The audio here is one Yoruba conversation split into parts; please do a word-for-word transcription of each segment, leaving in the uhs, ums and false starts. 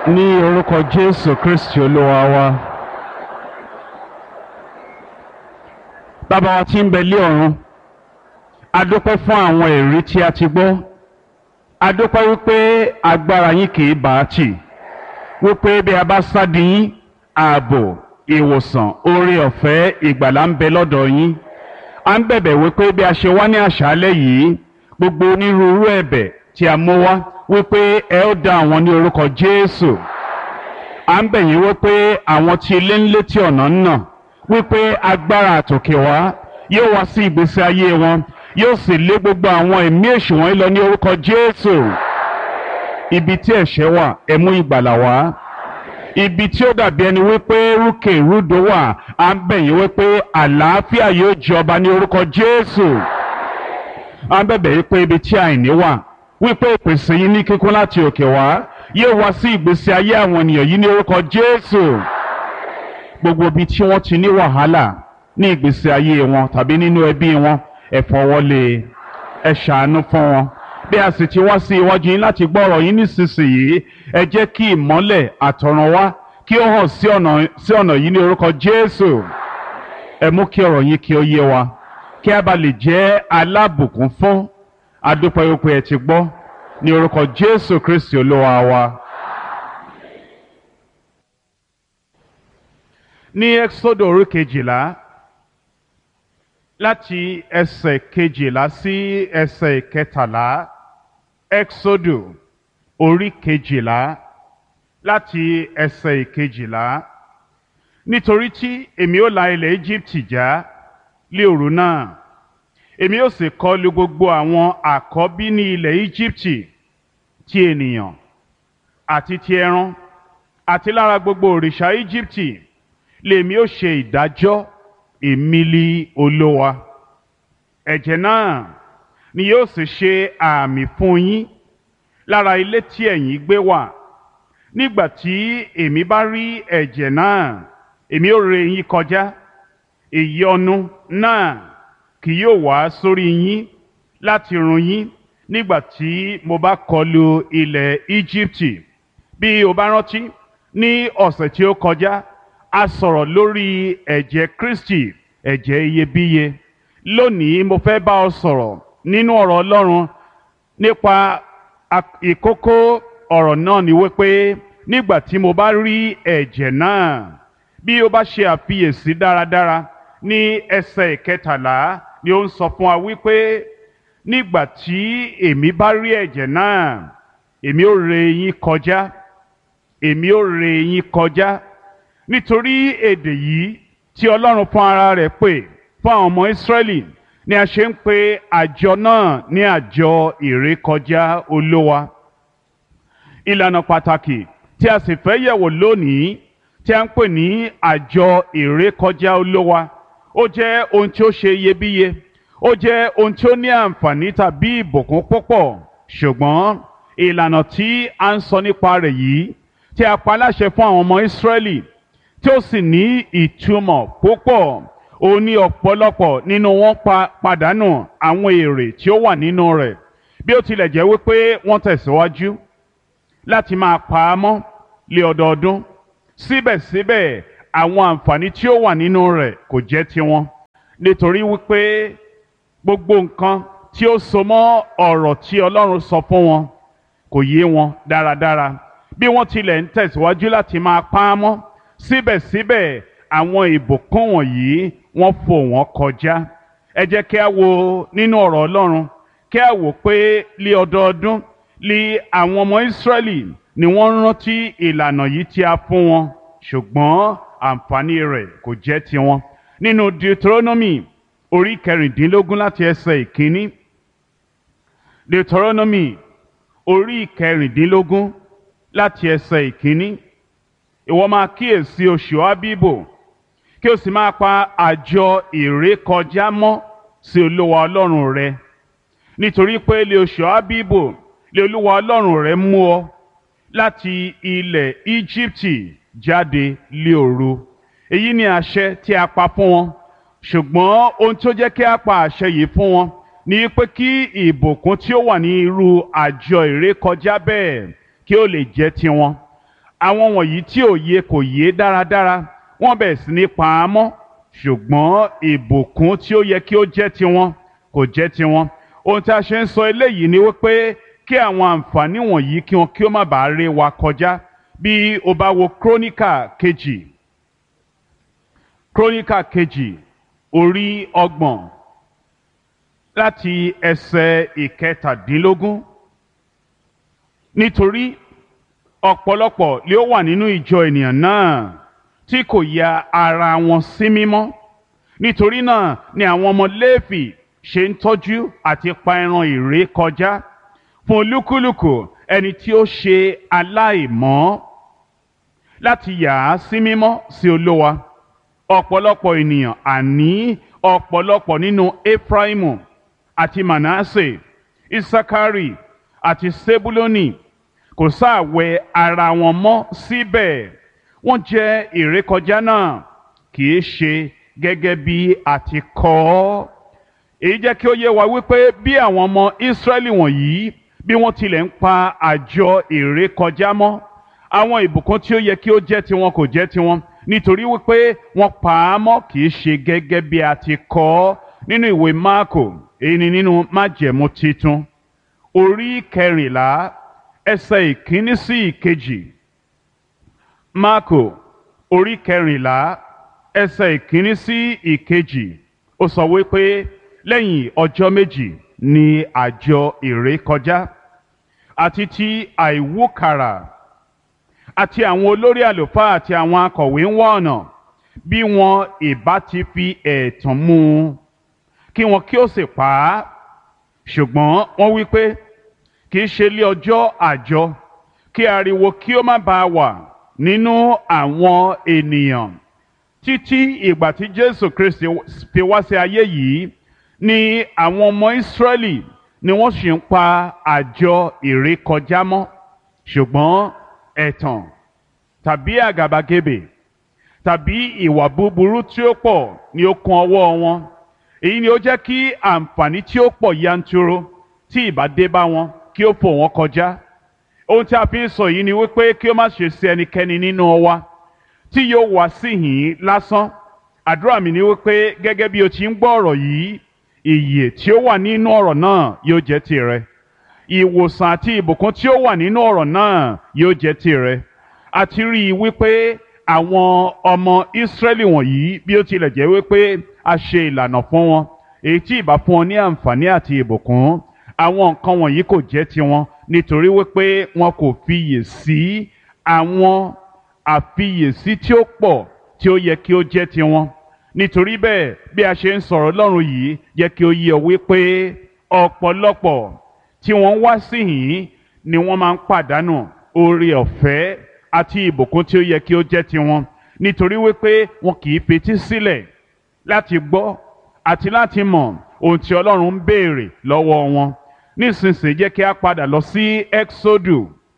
Ní orúkọ Jésù Kristi Olúwa wa. Bàbá wa tí ń bẹ lé ọ̀run, a dúpẹ́ fún àwọn èrí tí a ti gbọ́. A dúpẹ́ wípé agbára yín kì í bá a tì. Wípé bí a bá sádi yín, ààbò, ìwòsàn, oore ọ̀fẹ́, ìgbàlà ń bẹ lọ́dọ̀ yín. A ń bẹ̀bẹ̀ wípé bí a ṣe wá ní àṣálẹ́ yìí, gbogbo onírúurú ẹ̀bẹ̀ tí a mú wá wípé ẹ ó dá àwọn ní orúkọ Jésù. À ń bẹ̀ yín wípé àwọn tí ilé ń létí ọ̀nà ń nà wípé agbára àtòkè wá yóò wá sí ìgbésí ayé wọn, yóò sì lé gbogbo àwọn ẹ̀mí èṣù wọ̀nyí lọ ní orúkọ Jésù. Ibi tí ẹ̀ṣẹ̀ wà, ẹ mú ìgbàlà wá. Ibi tí ó dàbí ẹni wípé rúkè rúdò wà, à ń bẹ̀ yín wípé àlàáfíà yóò jọba ní orúkọ Jésù. À ń bẹ̀bẹ̀ wípé ibi tí àìní wà, wípé ìpèsè yín ní kíkún láti òkè wá yóò wá sí ìgbésí ayé àwọn ènìyàn yìí ní orúkọ Jésù. Gbogbo ibi tí wọ́n ti ní wàhálà ní ìgbésí ayé wọn tàbí nínú ẹbí wọn, ẹ fọwọ́lé, ẹ ṣàánú fún wọn. Bí a sì ti wá sí iwájú yín láti gbọ́ ọ̀rọ̀ yín nísinsìnyí, ẹ jẹ́ kí ìmọ́lẹ̀ àtọ̀run wá kí ó hàn sí ọ̀nà sí ọ̀nà yìí ní orúkọ Jésù. Ẹ mú kí ọ̀rọ̀ yín kí ó yé wa, kí a bá lè jẹ́ alábùkún fún. A dúpẹ́ wípé ẹ ti gbọ́ ní orúkọ Jésù Kristi Olúwa wa. Ní Ẹ́kísódù orí kejìlá, láti ẹsẹ̀ kejìlá sí ẹsẹ̀ kẹtàlá. Ẹ́kísódù orí kejìlá láti ẹsẹ̀ kejìlá. Nítorí tí èmi ó la ilẹ̀ Íjíbítì já lé òru náà, èmi ó sì kọlu gbogbo àwọn àkọ́bí ní ilẹ̀ Íjíbítì, ti ènìyàn àti ti ẹran àti lára gbogbo òrìṣà Íjíbítì lèmi ó ṣe ìdájọ́, èmi li Olúwa. Ẹ̀jẹ̀ náà ni yóò sì ṣe àmì fún yín lára ilé tí ẹ̀yin gbé wà. Nígbà tí èmi bá rí ẹ̀jẹ̀ náà, èmi ó ré yín kọjá. Ìyọnu náà kì yóò wá sórí yín láti run yín nígbà tí mo bá kọlu ilẹ̀ Íjíbítì. Bí o bá rántí, ní ọ̀sẹ̀ tí ó kọjá, a sọ̀rọ̀ lórí ẹ̀jẹ̀ Kristi, ẹ̀jẹ̀ iyebíye. Lónìí mo fẹ́ bá ọ sọ̀rọ̀ nínú ọ̀rọ̀ Ọlọ́run nípa ìkókó ọ̀rọ̀ náà ni wípé nígbà tí mo bá rí ẹ̀jẹ̀ náà. Bí o bá ṣe àfiyèsí dáradára ní ẹsẹ̀ ìkẹtàlá ni ó ń sọ fún wa wípé nígbà tí èmi bá rí ẹ̀jẹ̀ náà, èmi ó ré yín kọjá, èmi ó ré yín kọjá. Nítorí èdè yìí tí Ọlọ́run fún ara rẹ̀ pè fún àwọn ọmọ Ísírẹ́lì ni a ṣe ń pe àjọ náà ní àjọ ìrékọjá Olúwa. Ìlànà pàtàkì tí a sì fẹ́ yẹ̀wò lónìí tí a ń pè ní àjọ ìrékọjá Olúwa, ó jẹ́ ohun tí ó ṣe iyebíye, ó jẹ́ ohun tí ó ní àǹfààní tàbí ìbùkún púpọ̀. Ṣùgbọ́n ìlànà tí a ń sọ nípa rẹ̀ yìí tí a pa láṣẹ fún àwọn ọmọ Ísírẹ́lì tí ó sì ní ìtumọ̀ púpọ̀, ó ní ọ̀pọ̀lọpọ̀ nínú wọn pa pàdánù àwọn èrè tí ó wà nínú rẹ̀. Bí ó tilẹ̀ jẹ́ wípé wọ́n tẹ̀síwájú láti máa pa á mọ́ lé ọdọọdún, síbẹ̀síbẹ̀ àwọn àǹfààní tí ó wà nínú rẹ̀ kò jẹ́ tiwọn, nítorí wípé gbogbo nǹkan tí ó so mọ́ ọ̀rọ̀ tí Ọlọ́run sọ fún wọn kò yé wọn dáradára. Bí wọ́n tilẹ̀ ń tẹ̀síwájú láti máa pa á mọ́, síbẹ̀síbẹ̀ àwọn ìbùkún wọ̀nyí wọ́n fò wọ́n kọjá. Ẹ jẹ́ kí a wo nínú ọ̀rọ̀ Ọlọ́run, kí a wò pé lé ọdọọdún lé àwọn ọmọ Ísírẹ́lì ni wọ́n rántí ìlànà yìí tí a fún wọn, ṣùgbọ́n àǹfààní rẹ̀ kò jẹ́ tiwọn. Nínú Deuteronomy orí kẹrìndínlógún láti ẹsẹ̀ ìkíní. Deuteronomy orí kẹrìndínlógún láti ẹsẹ̀ ìkíní. Ìwọ máa kíyèsí oṣù Ábíbò, kí o sì máa pa àjọ ìrékọjá mọ́ sí Olúwa Ọlọ́run rẹ. Nítorí pé lé oṣù Ábíbò lé Olúwa Ọlọ́run rẹ mú ọ láti ilẹ̀ Íjíbítì jáde lé òru. Èyí ni àṣẹ tí a pa fún wọn. Ṣùgbọ́n ohun tó jẹ́ kí a pa àṣẹ yìí fún wọn ní pé kí ìbùkún tí ó wà ní irú àjọ ìrékọjá bẹ́ẹ̀ kí ó lè jẹ́ tiwọn. àwọn wọ̀nyí tí òye kò yé dáradára wọ́n bẹ̀rẹ̀ sí ní pa á mọ́, ṣùgbọ́n ìbùkún tí ó yẹ kí ó jẹ́ tiwọn kò jẹ́ tiwọn. Ohun tí a ṣe ń sọ eléyìí ni wípé kí àwọn àǹfààní wọ̀nyí kí wọn kí ó má bàa ré wa kọjá. Bí o bá wo Kíróníkà kejì Kíróníkà kejì orí ọgbọ̀n láti ẹsẹ̀ ìkẹtàdínlógún. Nítorí ọ̀pọ̀lọpọ̀ ni ó wà nínú ìjọ ènìyàn náà tí kò ya ara wọn sí mímọ́. Nítorí náà ni àwọn ọmọ Léfì ṣe ń tọ́jú àti pa ẹran ìrékọjá fún olúkúlùkù ẹni tí ó ṣe aláìmọ́ láti yà á sí mímọ́ sí Olúwa. Ọ̀pọ̀lọpọ̀ ènìyàn, àní ọ̀pọ̀lọpọ̀ nínú Efraimu àti Manasse, Isakari àti Sebuloni kò sáà wẹ ara wọn mọ́ síbẹ̀. Wọ́n jẹ ìrékọjá náà kì í ṣe gẹ́gẹ́ bí a ti kọ ọ́. Èyí jẹ́ kí ó yé wa wípé bí àwọn ọmọ Ísírẹ́lì wọ̀nyí bí wọ́n tilẹ̀ ń pa àjọ ìrékọjá mọ́, àwọn ìbùkún tí ó yẹ kí ó jẹ́ tiwọn kò jẹ́ tiwọn, nítorí wípé wọ́n pa á mọ́ kì í ṣe gẹ́gẹ́ bí a ti kọ ọ́. Nínú ìwé Máàkò, èyí ni nínú májẹ̀mú titun orí kẹrìnlá ẹsẹ̀ ìkíní sí ìkejì. Máàkò orí kẹrìnlá ẹsẹ̀ ìkíní sí ìkejì. Ó sọ wípé lẹ́yìn ọjọ́ méjì ni àjọ ìrékọjá àti ti àìwúkàrà, àti àwọn olórí àlùfáà àti àwọn akọ̀wé ń wá ọ̀nà bí wọn ìbá ti fi ẹ̀tàn mú un kí wọn kí ó sì pa á. Ṣùgbọ́n wọ́n wí pé kì í ṣe lé ọjọ́ àjọ, kí ariwo kí ó má bàa wà nínú àwọn ènìyàn. Títí ìgbà tí Jésù Kristi fi wá sí ayé yìí ni àwọn ọmọ Ísírẹ́lì ni wọ́n sì ń pa àjọ ìrékọjá mọ́. Ṣùgbọ́n ẹ̀tàn tàbí àgàbàgebè tàbí ìwà búburú tí ó pọ̀ ni ó kún ọwọ́ wọn. Èyí ni ó jẹ́ kí àǹfààní tí ó pọ̀ yanturu tí ìbá dé bá wọn kí ó fò wọ́n kọjá. Ohun tí a fi ń sọ yìí ni wípé kí ó má ṣe sí ẹnikẹ́ni nínú wa tí yóò wá síhìn lásán. Àdúrà mi ni wípé gẹ́gẹ́ bí o ti ń gbọ́ ọ̀rọ̀ yìí, ìyè tí ó wà nínú ọ̀rọ̀ náà yóò jẹ́ tìrẹ. Ìwòsàn àti ìbùkún tí ó wà nínú ọ̀rọ̀ náà yóò jẹ́ tìrẹ. A ti rí i wípé àwọn ọmọ Ísírẹ́lì wọ̀nyí, bí ó tilẹ̀ jẹ́ wípé a ṣe ìlànà fún wọn èyí tí ìbá fún wọn ní àǹfààní àti ìbùkún, àwọn nǹkan wọ̀nyí kò jẹ́ tiwọn nítorí wípé wọn kò fiyè sí àwọn àfiyèsí tí ó pọ̀ tí ó yẹ kí ó jẹ́ tiwọn. Nítorí bẹ́ẹ̀ bí a ṣe ń sọ̀rọ̀ Ọlọ́run yìí jẹ́ kí ó yé ọ wípé ọ̀pọ̀lọpọ̀ tí wọ́n wá síhìn ni wọ́n máa ń pàdánù oore ọ̀fẹ́ àti ìbùkún tí ó yẹ kí ó jẹ́ tiwọn, nítorí wípé wọn kì í fetí sílẹ̀ láti gbọ́ àti láti mọ̀ ohun tí Ọlọ́run ń béèrè lọ́wọ́ wọn. Nísinsìnyí jẹ́ kí a padà lọ sí Ẹ́ksódù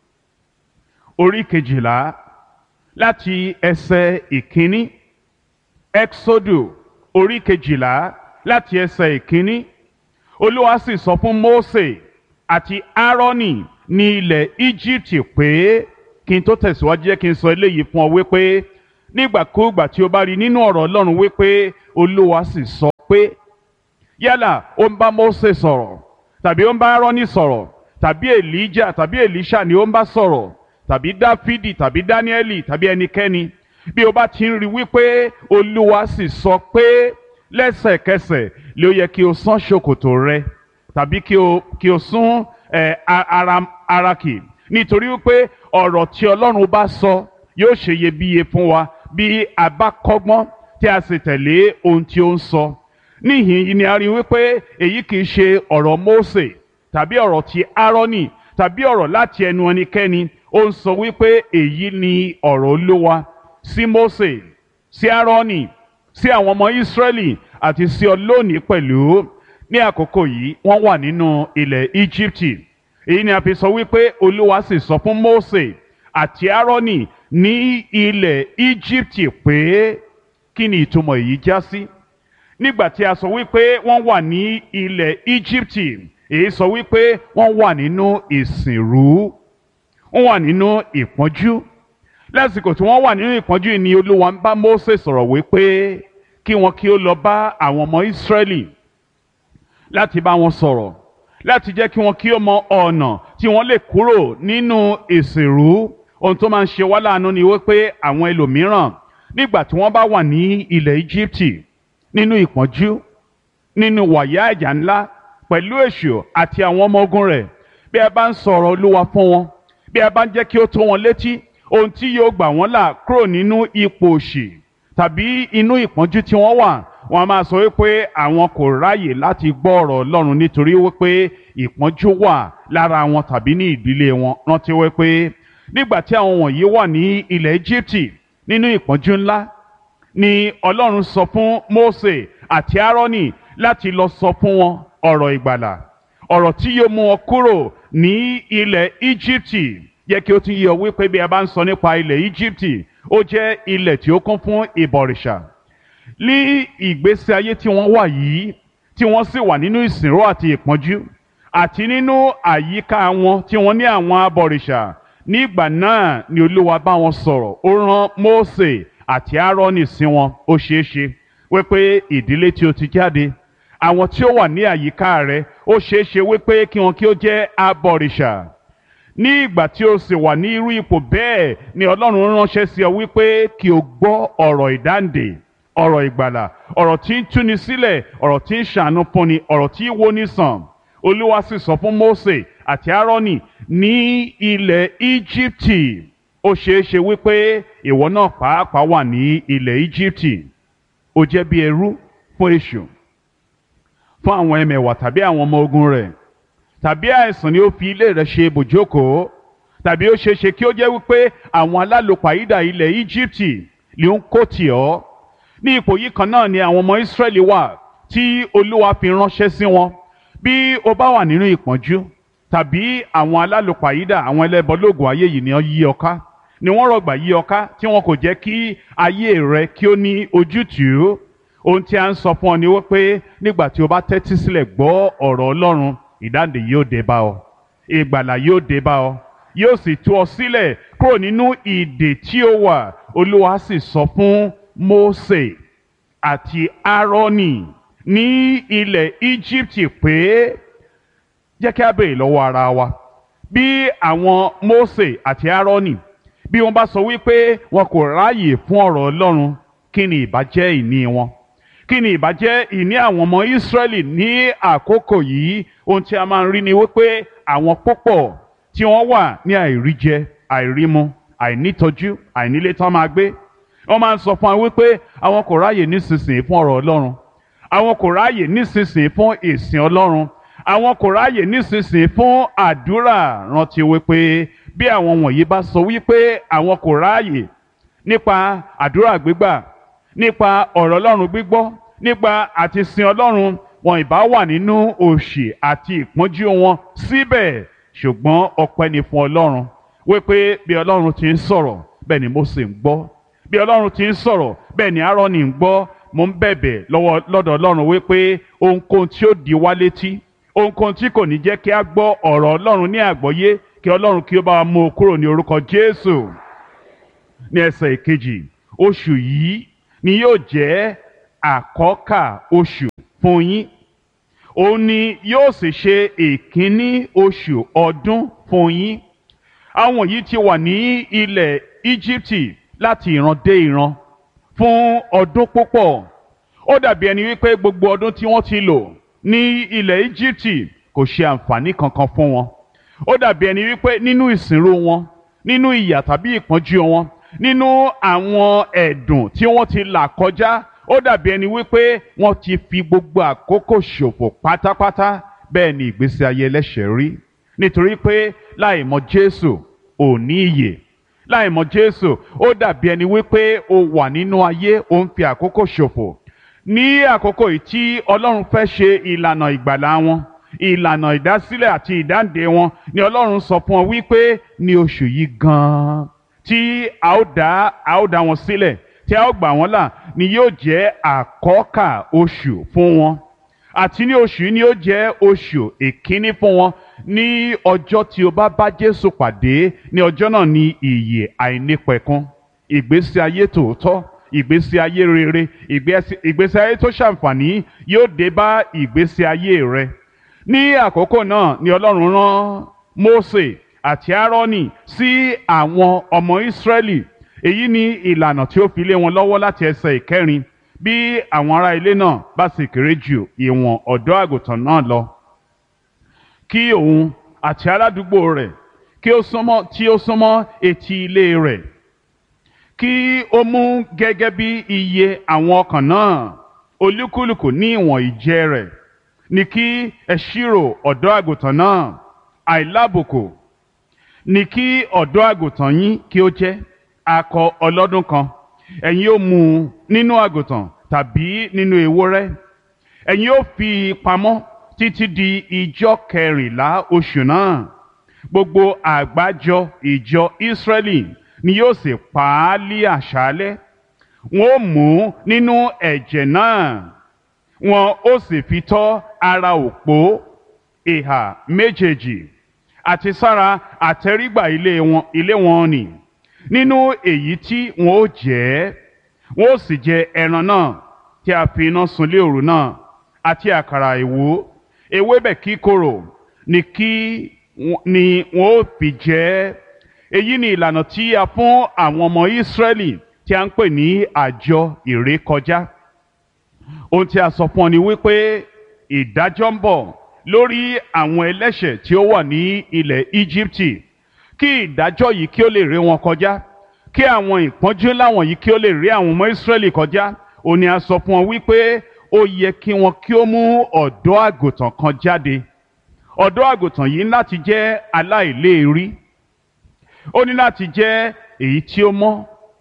orí kejìlá láti ẹsẹ̀ ìkíní. Ẹ́ksódù orí kejìlá láti ẹsẹ̀ ìkíní. Olúwa sì sọ fún Mósè àti Áárónì ní ilẹ̀ Íjíbítì pé, kí n tó tẹ̀síwájú jẹ́ kí n sọ eléyìí fún ọ wípé nígbàkúùgbà tí o bá rí nínú ọ̀rọ̀ Ọlọ́run wípé Olúwa sì sọ pé, yálà ó ń bá Mósè sọ̀rọ̀ tàbí ó ń bá Áárónì sọ̀rọ̀ tàbí Èlíjà tàbí Èlíṣà ni ó ń bá sọ̀rọ̀ tàbí Dáfídì tàbí Dáníẹ́lì tàbí ẹnikẹ́ni, bí o bá ti ń rí wípé Olúwa sì sọ pé, lẹ́sẹ̀kẹsẹ̀ ló yẹ kí o sán ṣòkòtò rẹ tàbí kí o kí o sún ẹ ara ara kì, nítorí wípé ọ̀rọ̀ tí Ọlọ́run bá sọ yóò ṣe iyebíye fún wa bí a bá kọ́gbọ́n tí a sì tẹ̀lé ohun tí ó ń sọ. Níhìn yìí ni a rí wípé èyí kì í ṣe ọ̀rọ̀ Mósè tàbí ọ̀rọ̀ ti Áárónì tàbí ọ̀rọ̀ láti ẹnu ẹnikẹ́ni. Ó ń sọ wípé èyí ni ọ̀rọ̀ Olúwa sí Mósè, sí Áárónì, sí àwọn ọmọ Ísírẹ́lì àti sí ọ lónìí pẹ̀lú. Ní àkókò yìí wọ́n wà nínú ilẹ̀ Íjíbítì. Èyí ni a fi sọ wípé Olúwa sì sọ fún Mósè àti Áárónì ní ilẹ̀ Íjíbítì pé, kí ni ìtumọ̀ èyí já sí? Nígbà tí a sọ wípé wọ́n wà ní ilẹ̀ Íjíbítì, èyí sọ wípé wọ́n wà nínú ìsìnrú, wọ́n wà nínú ìpọ́njú. lásìkò tí wọ́n wà nínú ìpọ́njú yìí ni Olúwa ń bá Mósè sọ̀rọ̀ wípé kí wọn kí ó lọ bá àwọn ọmọ Ísírẹ́lì láti bá wọn sọ̀rọ̀, láti jẹ́ kí wọn kí ó mọ ọ̀nà tí wọ́n lè kúrò nínú ìsìnrú. Ohun tó máa ń ṣe wá láàánú ni wípé àwọn ẹlòmíràn nígbà tí wọ́n bá wà ní ilẹ̀ Íjíbítì nínú ìpọ́njú, nínú wàyà ìjà ńlá pẹ̀lú èṣù àti àwọn ọmọ ogun rẹ̀, bí ẹ bá ń sọ̀rọ̀ Olúwa fún wọn, bí ẹ bá ń jẹ́ kí ó tó wọn létí ohun tí yóò gbà wọ́n là kúrò nínú ipò òṣì tàbí inú ìpọ́njú tí wọ́n wà, wọ́n á máa sọ wípé àwọn kò ráyè láti gbọ́ ọ̀rọ̀ Ọlọ́run nítorí wípé ìpọ́njú wà lára wọn tàbí ní ìdílé wọn. Rántí wípé nígbà tí àwọn wọ̀nyí wà ní ilẹ̀ Íjíbítì nínú ìpọ́njú ńlá ni Ọlọ́run sọ fún Mósè àti Áárónì láti lọ sọ fún wọn ọ̀rọ̀ ìgbàlà, ọ̀rọ̀ tí yóò mú wọn kúrò ní ilẹ̀ Íjíbítì. Yẹ kí ó tún yé ọ wípé bí a bá ń sọ nípa ilẹ̀ Íjíbítì, ó jẹ́ ilẹ̀ tí ó kún fún ìbọ̀rìṣà. Ní ìgbésí ayé tí wọ́n wà yìí, tí wọ́n sì wà nínú ìsìnrú àti ìpọ́njú, àti nínú àyíká wọn tí wọ́n ní àwọn abọ̀rìṣà, nígbà náà ni Olúwa bá wọn sọ̀rọ̀. Ó rán Mósè àti Áárónì sí wọn. Ó ṣeé ṣe wípé ìdílé tí ó ti jáde, àwọn tí ó wà ní àyíká rẹ̀, ó ṣeé ṣe wípé kí wọn kí ó jẹ́ abọ̀rìṣà. Ní ìgbà tí o sì wà ní irú ipò bẹ́ẹ̀ ni Ọlọ́run ránṣẹ́ sí ọ wípé kí o gbọ́ ọ̀rọ̀ ìdáǹdè, ọ̀rọ̀ ìgbàlà, ọ̀rọ̀ tí ń túni sílẹ̀, ọ̀rọ̀ tí ń ṣàánú fúnni, ọ̀rọ̀ tí ń woni sàn. Olúwa sì sọ fún Mósè àti Áárónì ní ilẹ̀ Íjíbítì. Ó ṣeé ṣe wípé ìwọ náà pàápàá wà ní ilẹ̀ Íjíbítì. Ó jẹ́ bí ẹrú fún èṣù, fún àwọn ẹmẹ̀wà tàbí àwọn ọmọ ogun rẹ̀, tàbí àìsàn ni ó fi ilé rẹ̀ ṣe ibùjókòó, tàbí ó ṣeé ṣe kí ó jẹ́ wípé àwọn alálòpàídà ilẹ̀ Íjíbítì ló ń kó tì ọ́. Ní ipò yìí kan náà ni àwọn ọmọ Ísírẹ́lì wà tí Olúwa fi ránṣẹ́ sí wọn. Bí o bá wà nínú ìpọ́njú, tàbí àwọn alálòpàídà, àwọn ẹlẹ́bọlóògùn ayé yìí ni wọ́n yí ọ ká, ni wọ́n rọ̀gbà yí ọ ká, tí wọn kò jẹ́ kí ayé rẹ kí ó ní ojútùú. Ohun tí a ń sọ fún ọ ni wípé nígbà tí o bá tẹ́tí sílẹ̀ gbọ́ ọ̀rọ̀ Ọlọ́run, ìdáǹdè yóò dé bá ọ, ìgbàlà yóò dé bá ọ, yóò sì tú ọ sílẹ̀ kúrò nínú ìdè tí ó wà. Olúwa sì sọ fún Mósè àti Áárónì ní ilẹ̀ Íjíbítì pé jẹ́ kí a béèrè lọ́wọ́ ara wa, bí àwọn Mósè àti Áárónì bí wọ́n bá sọ wípé wọn kò ráàyè fún ọ̀rọ̀ Ọlọ́run, kí ni ìbá jẹ́ ìní wọn? Kí ni ìbá jẹ́ ìní àwọn ọmọ Ísírẹ́lì ní àkókò yìí? Ohun tí a máa ń rí ni wípé àwọn púpọ̀ tí wọ́n wà ní àìríjẹ, àìrímu, àìnítọ́jú, àìnílé tán máa gbé, wọ́n máa ń sọ fún wa wípé àwọn kò ráàyè nísinsìnyí fún ọ̀rọ̀ Ọlọ́run, àwọn kò ráàyè nísinsìnyí fún ìsìn Ọlọ́run, àwọn kò ráàyè nísinsìnyí fún àdúrà. Rántí wípé bí àwọn wọ̀nyí bá sọ wípé àwọn kò ráàyè nípa àdúrà gbígbà, nípa ọ̀rọ̀ Ọlọ́run gbígbọ́, nípa àti sin Ọlọ́run, wọn ìbá wà nínú òṣì àti ìpọ́njú wọn síbẹ̀. Ṣùgbọ́n ọpẹ́ ni fún Ọlọ́run wípé bí Ọlọ́run ti ń sọ̀rọ̀ bẹ́ẹ̀ ni Mósè ń gbọ́, bí Ọlọ́run ti ń sọ̀rọ̀ bẹ́ẹ̀ ni Áárónì ń gbọ́. Mo ń bẹ̀bẹ̀ lọ́wọ́ lọ́dọ̀ Ọlọ́run wípé ohunkóhun tí ó di wá létí, ohunkóhun tí kò ní jẹ́ kí a gbọ́ ọ̀rọ̀ Ọlọ́run ní àgbọ́yé, kí Ọlọ́run kí ó bá wa mú o kúrò ní orúkọ Jésù. Ní ẹsẹ̀ ìkejì, oṣù yìí ni yóò jẹ́ àkọ́kà oṣù fún yín. Òun ni yóò sì ṣe ìkíní oṣù ọdún fún yín. Àwọn yìí ti wà ní ilẹ̀ Íjíbítì láti ìran dé ìran fún ọdún púpọ̀. Ó dàbí ẹni wípé gbogbo ọdún tí wọ́n ti lò ní ilẹ̀ Íjíbítì kò ṣe àǹfààní kankan fún wọn. Ó dàbí ẹni wípé nínú ìsìnrú wọn, nínú ìyà tàbí ìpọ́njú wọn, nínú àwọn ẹ̀dùn tí wọ́n ti là kọjá, ó dàbí ẹni wípé wọ́n ti fi gbogbo àkókò ṣòfò pátápátá. Bẹ́ẹ̀ ni ìgbésí ayé ẹlẹ́ṣẹ̀ rí, nítorí pé láì mọ̀ Jésù ò ní ìyè. Láì mọ̀ Jésù ó dàbí ẹni wípé o wà nínú ayé, o ń fi àkókò ṣòfò. Ní àkókò yìí tí Ọlọ́run fẹ́ ṣe ìlànà ìgbàlà wọn, ìlànà ìdásílẹ̀ àti ìdáǹdè wọn, ni Ọlọ́run sọ fún ọ wípé ní oṣù yìí gan-an tí a ó dá a ó dá wọn sílẹ̀, tí a ó gbà wọ́n là, ni yóò jẹ́ àkọ́kà oṣù fún wọn. Àti ní oṣù yìí ni yóò jẹ́ oṣù ìkíní fún wọn ní ọjọ́ tí o bá bá Jésù pàdé, ní ọjọ́ náà ni ìyè àìnípẹ̀kun, ìgbésí ayé tòótọ́, ìgbésí ayé rere, ìgbésí ìgbésí ayé tó ṣàǹfààní yóò dé bá ìgbésí ayé rẹ. Ní àkókò náà ni Ọlọ́run rán Mósè àti Áárónì sí àwọn ọmọ Ísírẹ́lì. Èyí ni ìlànà tí ó fi lé wọn lọ́wọ́ láti ẹsẹ̀ ìkẹrin. Bí àwọn ará ilé náà bá sì kéré jù ìwọ̀n ọ̀dọ́ àgùntàn náà lọ, kí òun àti aládùúgbò rẹ̀ kí ó súnmọ́ tí ó súnmọ́ etí ilé rẹ̀, kí ó mú gẹ́gẹ́ bí iye àwọn ọkàn náà, olúkúlùkù ní ìwọ̀n ìjẹ rẹ̀, ní kí ẹ ṣírò ọ̀dọ́ àgùntàn náà. Àìlábùkù ní kí ọ̀dọ́ àgùntàn yín kí ó jẹ́, akọ ọlọ́dún kan. Ẹ̀yin ó mú un nínú àgùntàn tàbí nínú ewúrẹ́. Ẹ̀yin ó fi pamọ́ títí di ijọ́ kẹrìnlá oṣù náà. Gbogbo àgbájọ ìjọ Ísírẹ́lì ni yóò sì pa á lí àṣálẹ́. Wọn ó mú nínú ẹ̀jẹ̀ náà, wọn ó sì fi tọ́ ara òpó ìhà méjèèjì àti sára àtẹ́rígbà ilé wọn ilé wọn nì. Nínú èyí tí wọn ó jẹ, wọn ó sì jẹ ẹran náà tí a fi iná sun lé òru náà, àti àkàrà ìwú, ewébẹ̀ kíkorò ni kí ni wọn ó fi jẹ. Èyí ni ìlànà tí a fún àwọn ọmọ Ísírẹ́lì tí a ń pè ní àjọ ìrékọjá. Ohun tí a sọ fún ọ ni wípé ìdájọ́ ń bọ̀ lórí àwọn ẹlẹ́ṣẹ̀ tí ó wà ní ilẹ̀ Íjíbítì, kí ìdájọ́ yìí kí ó lè ré wọn kọjá, kí àwọn ìpọ́njú láwọn yìí kí ó lè ré àwọn ọmọ Ísírẹ́lì kọjá. Ó ní a sọ fún wọn wípé ó yẹ kí wọn kí ó mú ọ̀dọ́ àgùntàn kan jáde. Ọ̀dọ́ àgùntàn yìí ní láti jẹ́ aláìléèrí, ó ní láti jẹ́ èyí tí ó mọ́,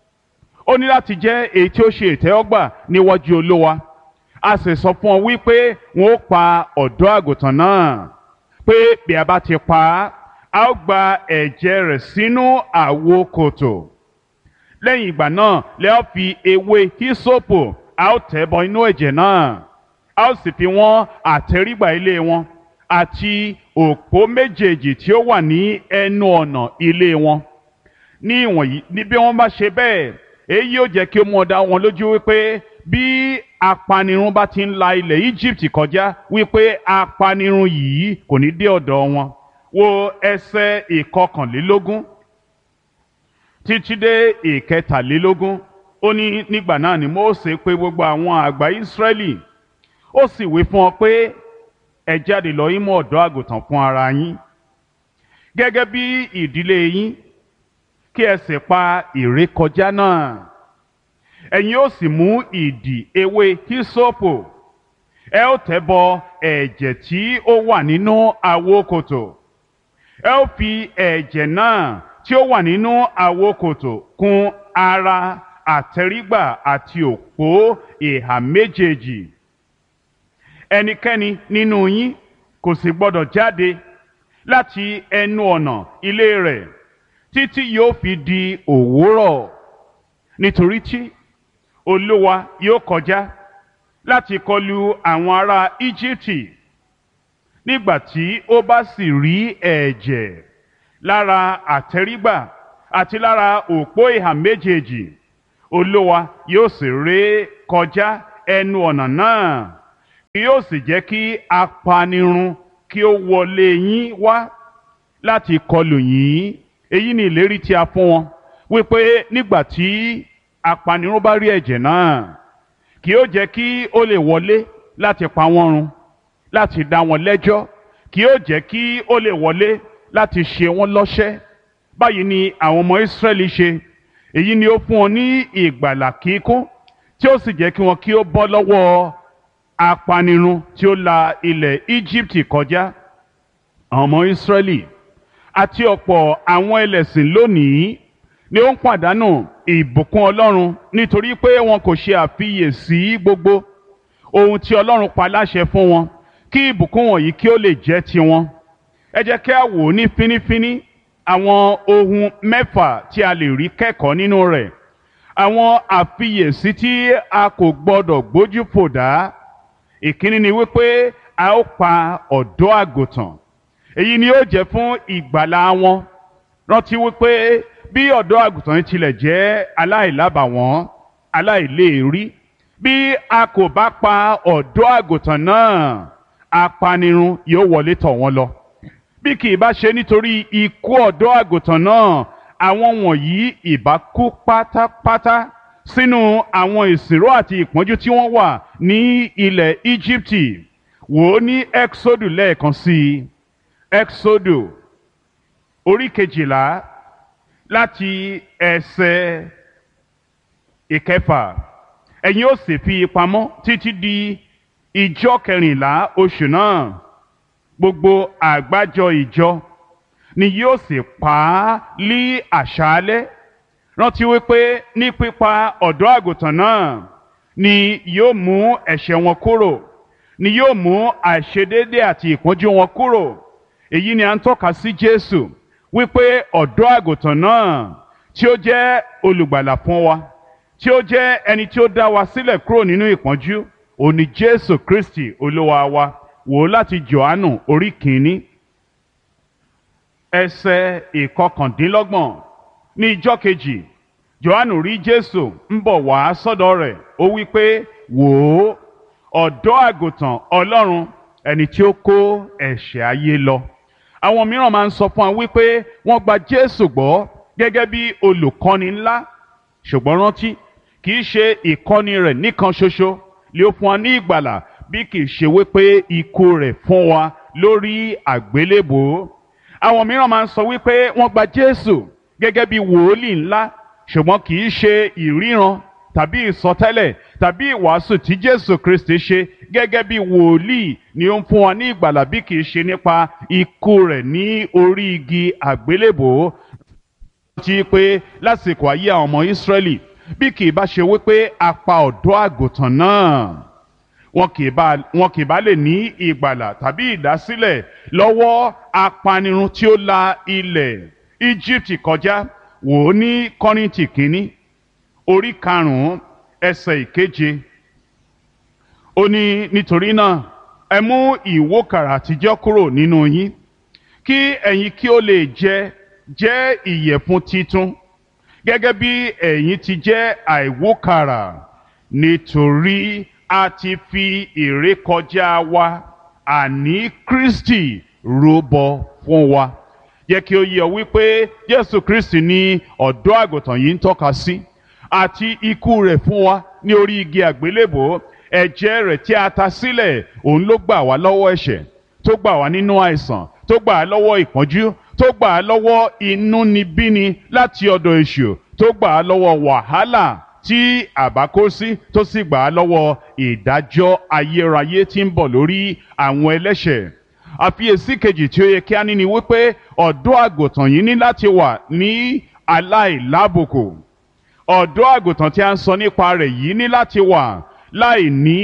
ó ní láti jẹ́ èyí tí ó ṣe ìtẹ́wọ́gbà níwájú Olúwa. A sì sọ fún ọ wípé wọn ó pa ọ̀dọ́ àgùntàn náà, pé bí a bá ti pa á, a ó gba ẹ̀jẹ̀ rẹ̀ sínú àwo kòtò. Lẹ́yìn ìgbà náà lẹ́ ó fi ewé hísópù, a ó tẹ̀ bọ inú ẹ̀jẹ̀ náà, a ó sì fi wọ́n àtẹ́rígbà ilé wọn àti òpó méjèèjì tí ó wà ní ẹnu ọ̀nà ilé wọn. Ní ìwọ̀nyí ní bí wọ́n bá ṣe bẹ́ẹ̀, èyí yóò jẹ́ kí ó mú ọ dá wọn lójú wípé bí apanirun bá ti ń la ilẹ̀ Íjíbítì kọjá, wípé apanirun yìí kò ní dé ọ̀dọ̀ wọn. Wo ẹsẹ̀ ìkọkànlélógún títí dé ìkẹtàlélógún. Ó ní nígbà náà ni Mósè pè gbogbo àwọn àgbà Ísírẹ́lì, ó sì wí fún ọ pé ẹ jáde lọ yín mú ọ̀dọ́ àgùntàn fún ara yín gẹ́gẹ́ bí ìdílé yín, kí ẹ sì pa ìrékọjá náà. Ẹ̀yin ó sì mú ìdì ewé hísópù, ẹ ó tẹ̀ bọ ẹ̀jẹ̀ tí ó wà nínú àwo kòtò. Ẹ ó fi ẹ̀jẹ̀ náà tí ó wà nínú àwo kòtò kùn ara àtẹ́rígbà àti òpó ìhà méjèèjì. Ẹnikẹ́ni nínú yín kò sì gbọdọ̀ jáde láti ẹnu ọ̀nà ilé rẹ̀ títí yóò fi di òwúrọ̀, nítorí tí Olúwa yóò kọjá láti kọlu àwọn ará Íjíbítì. Nígbà tí ó bá sì rí ẹ̀jẹ̀ lára àtẹ́rígbà àti lára òpó ìhà méjèèjì, Olúwa yóò sì ré kọjá ẹnu ọ̀nà náà, yóò sì jẹ́ kí apanirun kí ó wọlé yín wá láti kọlù yín. Èyí ni ìlérí tí a fún wọn, wípé nígbà tí apanirun bá rí ẹ̀jẹ̀ náà, kì yóò jẹ́ kí ó lè wọlé láti pa wọ́n run, láti dá wọn lẹ́jọ́, kì yóò jẹ́ kí ó lè wọlé láti ṣe wọ́n lọ́ṣẹ́. Báyìí ni àwọn ọmọ Ísírẹ́lì ṣe. Èyí ni ó fún wọn ní ìgbàlà kíkún, tí ó sì jẹ́ kí wọn kí ó bọ́ lọ́wọ́ apanirun tí ó la ilẹ̀ Íjíbítì kọjá. Àwọn ọmọ Ísírẹ́lì àti ọ̀pọ̀ àwọn ẹlẹ́sìn lónìí ni ó ń pàdánù ìbùkún Ọlọ́run nítorí pé wọn kò ṣe àfiyèsí gbogbo ohun tí Ọlọ́run pa láṣẹ fún wọn, kí ìbùkún wọ̀nyí kí ó lè jẹ́ tiwọn. Ẹ jẹ́ kí a wò ó ní fínífíní àwọn ohun mẹ́fà tí a lè rí kẹ́kọ̀ọ́ nínú rẹ̀. Àwọn àfiyèsí tí a kò gbọdọ̀ gbójú fò dá. Ìkíní ni wípé a ó pa ọ̀dọ́ àgùntàn. èyí ni yóò jẹ́ fún ìgbàlà wọn. Rántí wípé bí ọ̀dọ́ àgùntàn tilẹ̀ jẹ́ aláìlábàwọ́n, aláìléèrí, bí a kò bá pa ọ̀dọ́ àgùntàn náà, apanirun yóò wọlé tọ̀ wọ́n lọ. Bí kì í bá ṣe nítorí ikú ọ̀dọ́ àgùntàn náà, àwọn wọ̀nyí ìbá kú pátápátá sínú àwọn ìsìnró àti ìpọ́njú tí wọ́n wà ní ilẹ̀ Íjíbítì. Wò ó ní Ẹ́kísódù lẹ́ẹ̀kan sí i. Ẹ́kísódù orí kejìlá láti ẹsẹ̀ ìkẹfà. Ẹ̀yin ó sì fi pamọ́ títí di ìjọ kẹrìnlá oṣù náà. Gbogbo àgbájọ ìjọ ni yóò sì pa á lí àṣálẹ́. Rántí wípé ní pípa ọ̀dọ́ àgùntàn náà ni yóò mú ẹ̀ṣẹ̀ wọn kúrò, ni yóò mú àìṣedéédé àti ìpọ́njú wọn kúrò. Èyí ni à ń tọ́ka sí Jésù wípé ọ̀dọ́ àgùntàn náà tí ó jẹ́ olùgbàlà fún wa, tí ó jẹ́ ẹni tí ó dá wa sílẹ̀ kúrò nínú ìpọ́njú, òun ni Jésù Kristi Olúwa wa. Wò ó láti Jòhánù orí kìíní ẹsẹ̀ ìkọkàndínlọ́gbọ̀n. Ní ijọ́ kejì, Jòhánù rí Jésù ń bọ̀ wá sọ́dọ̀ rẹ̀. Ó wí pé, wò ó, ọ̀dọ́ àgùntàn Ọlọ́run, ẹni tí ó kó ẹ̀ṣẹ̀ ayé lọ. Àwọn mìíràn máa ń sọ fún wa wípé wọ́n gba Jésù gbọ́ gẹ́gẹ́ bí olùkọ́ni ńlá. Ṣùgbọ́n rántí, kì í ṣe ìkọ́ni rẹ̀ nìkan ṣoṣo lé ó fún wa ní ìgbàlà, bí kì í ṣe wípé ikú rẹ̀ fún wa lórí àgbélébùú. Àwọn mìíràn máa ń sọ wípé wọ́n gba Jésù gẹ́gẹ́ bí wòólì ńlá, ṣùgbọ́n kì í ṣe ìríran tàbí ìsọtẹ́lẹ̀ tàbí ìwàásù tí Jésù Kristi ṣe gẹ́gẹ́ bí wòlíì ni ó ń fún wa ní ìgbàlà, bí kì í ṣe nípa ikú rẹ̀ ní orí igi àgbélébùú. Ti pé lásìkò ayé àwọn ọmọ Ísírẹ́lì, bí kì í bá ṣe wípé a pa ọ̀dọ́ àgùntàn náà, wọn kì í bá wọn kì í bá lè ní ìgbàlà tàbí ìdásílẹ̀ lọ́wọ́ apanirun tí ó la ilẹ̀ Íjíbítì kọjá. Wò ó ní Kọ́ríńtì kínní orí karùn-ún ẹsẹ̀ ìkeje. Ó ní, nítorí náà ẹ mú ìwókàrà àtijọ́ kúrò nínú yín, kí ẹ̀yin kí ó lè jẹ jẹ́ ìyẹ̀fun titun, gẹ́gẹ́ bí ẹ̀yin ti jẹ́ àìwókàrà, nítorí a ti fi ìrékọjá wa, àní Kristi, rúbọ fún wa. Yẹ kí ó yé ọ wípé Jésù Kristi ni ọ̀dọ́ àgùntàn yìí ń tọ́ka sí, àti ikú rẹ̀ fún wa ní orí igi àgbélébùú. Ẹ̀jẹ̀ rẹ̀ tí a ta sílẹ̀, òun ló gbà wá lọ́wọ́ ẹ̀ṣẹ̀, tó gbà wá nínú àìsàn, tó gbà á lọ́wọ́ ìpọ́njú, tó gbà á lọ́wọ́ inúnibíni láti ọ̀dọ̀ èṣù, tó gbà á lọ́wọ́ wàhálà tí àbá kó sí, tó sì gbà á lọ́wọ́ ìdájọ́ ayérayé tí ń bọ̀ lórí àwọn ẹlẹ́ṣẹ̀. Àfiyèsí kejì tí ó yẹ kí a ní ni wípé ọ̀dọ́ àgùntàn yìí ní láti wà ní aláìlábùkù. Ọ̀dọ́ àgùntàn tí a ń sọ nípa rẹ̀ yìí ní láti wà láì ní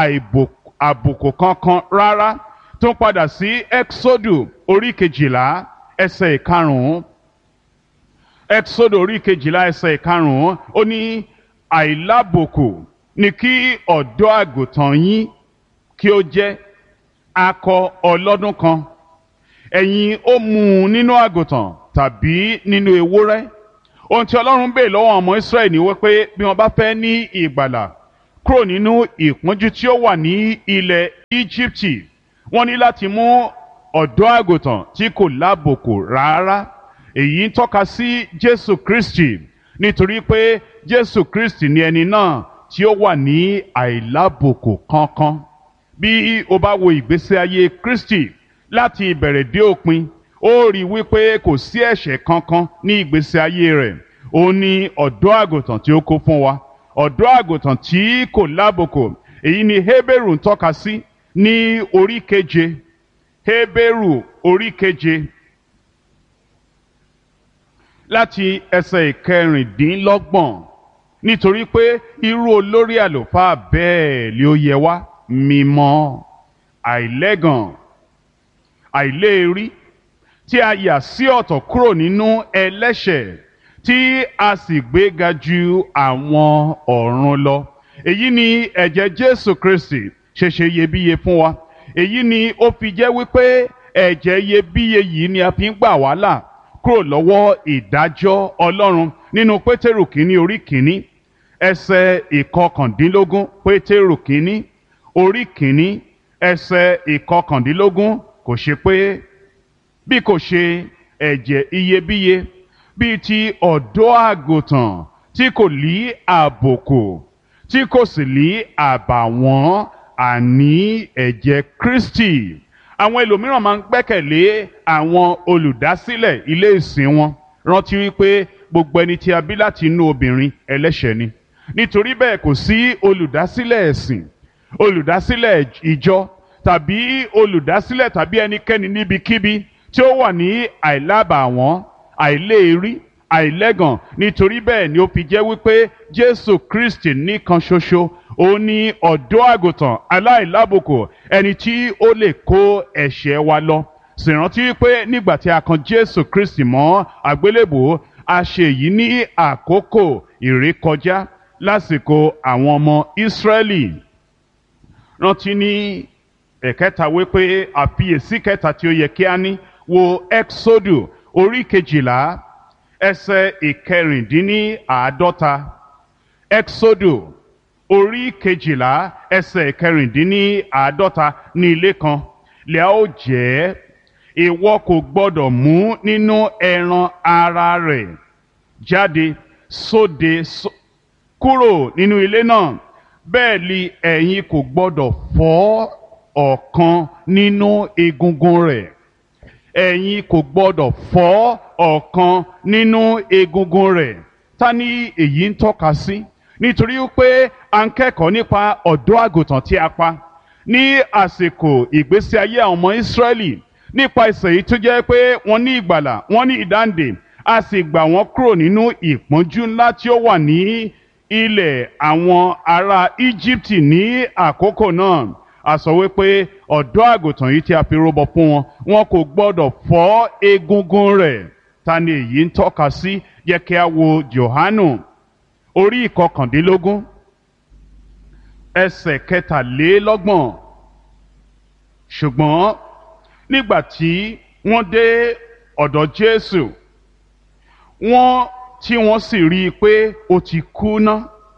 àbùkù kankan rárá. Tó ń padà sí Ẹ́kísódù orí kejìlá ẹsẹ̀ ìkarùn-ún. Ẹ́kísódù orí kejìlá ẹsẹ̀ ìkarùn-ún, ó ní àìlábùkù ni kí ọ̀dọ́ àgùntàn yín kí ó jẹ́, akọ ọlọ́dún kan. Ẹ̀yin ó mú un nínú àgùntàn tàbí nínú ewúrẹ́. Ohun tí Ọlọ́run béèrè lọ́wọ́ ọmọ Ísírẹ́lì ni wípé bí wọ́n bá fẹ́ ní ìgbàlà kúrò nínú ìpọ́njú tí ó wà ní ilẹ̀ Íjíbítì, wọ́n ní láti mú ọ̀dọ́ àgùntàn tí kò lábùkù rárá. Èyí ń tọ́ka sí Jésù Kristi, nítorí pé Jésù Kristi ni ẹni náà tí ó wà ní àìlábùkù kankan. Bí o bá wo ìgbésí ayé Kristi láti ìbẹ̀rẹ̀ dé òpin, ó rí wípé kò sí ẹ̀ṣẹ̀ kankan ní ìgbésí ayé rẹ̀. Ó ní ọ̀dọ́ àgùntàn tí ó kó fún wa, ọ̀dọ́ àgùntàn tí kò lábùkù. Èyí ni Hébérù ń tọ́ka sí ní orí keje. Hébérù orí keje láti ẹsẹ̀ ìkẹrìndínlọ́gbọ̀n. Nítorí pé irú olórí àlùfáà bẹ́ẹ̀ ni ó yẹ wá, mímọ́, àìlẹ́gàn, àìléèrí, tí a yà sí ọ̀tọ̀ kúrò nínú ẹlẹ́ṣẹ̀, tí a sì gbéga ju àwọn ọ̀run lọ. Èyí ni ẹ̀jẹ̀ Jésù Kristi ṣe ṣe iyebíye fún wa. Èyí ni ó fi jẹ́ wípé ẹ̀jẹ̀ iyebíye yìí ni a fi ń gbà wá là kúrò lọ́wọ́ ìdájọ́ Ọlọ́run nínú Pétérù kínní orí kínní ẹsẹ̀ ìkọkàndínlógún. Pétérù kínní orí kínní ẹsẹ̀ ìkọkàndínlógún. Kò ṣe pé bí kò ṣe ẹ̀jẹ̀ iyebíye bíi ti ọ̀dọ́ àgùntàn tí kò lí àbùkù tí kò sì lí àbàwọ́n, àní ẹ̀jẹ̀ Kristi. Àwọn ẹlòmíràn máa ń gbẹ́kẹ̀lé àwọn olùdásílẹ̀ ilé ìsìn wọn. Rántí wípé gbogbo ẹni tí a bí láti inú obìnrin ẹlẹ́ṣẹ̀ ni. Nítorí bẹ́ẹ̀ kò sí olùdásílẹ̀ ẹ̀sìn, olùdásílẹ̀ ìjọ tàbí olùdásílẹ̀ tàbí ẹnikẹ́ni níbikíbi tí ó wà ní àìlábàwọ́n, àìléèrí, àìlẹ́gàn. Nítorí bẹ́ẹ̀ ni ó fi jẹ́ wípé Jésù Kristi nìkan ṣoṣo òun ni ọ̀dọ́ àgùntàn aláìlábùkù, ẹni tí ó lè kó ẹ̀ṣẹ̀ wa lọ. Sì rántí wípé nígbà tí a kan Jésù Kristi mọ́ àgbélébùú, a ṣe èyí ní àkókò ìrékọjá lásìkò àwọn ọmọ Ísírẹ́lì. Rántí ní ẹ̀kẹta wípé àfiyèsí kẹta tí ó yẹ kí a ní wo Ẹ́ksódù orí kejìlá ẹsẹ̀ ìkẹrìndínláàádọ́ta. Ẹ́ksódù orí kejìlá ẹsẹ̀ ìkẹrìndínláàádọ́ta. Ní ilé kan lè a ó jẹ, ìwọ kò gbọdọ̀ mú nínú ẹran ara rẹ̀ jáde sóde kúrò nínú ilé náà. Bẹ́ẹ̀ ni ẹ̀yin kò gbọdọ̀ fọ́ ọ̀kan nínú egungun rẹ̀. Ẹ̀yin kò gbọdọ̀ fọ́ ọ̀kan nínú egungun rẹ̀. Ta ni èyí ń tọ́ka sí? Nítorí pé a ń kẹ́kọ̀ọ́ nípa ọ̀dọ́ àgùntàn tí a pa ní àsìkò ìgbésí ayé àwọn ọmọ Ísírẹ́lì, nípa ìsẹ̀ yìí tó jẹ́ pé wọ́n ní ìgbàlà, wọ́n ní ìdáǹdè, a sì gbà wọ́n kúrò nínú ìpọ́njú ńlá tí ó wà ní ilẹ̀ àwọn ará Íjíbítì ní àkókò náà. A sọ wípé ọ̀dọ́ àgùntàn yìí tí a fi rúbọ fún wọn, wọn kò gbọdọ̀ fọ́ egungun rẹ̀. Ta ni èyí ń tọ́ka sí? Yẹ kí a wo Jòhánù orí ìkọkàndínlógún ẹsẹ̀ kẹtàlélọ́gbọ̀n. Ṣùgbọ́n nígbà tí wọ́n dé ọ̀dọ̀ Jésù, wọ́n tí wọ́n sì rí i pé ó ti kú ná,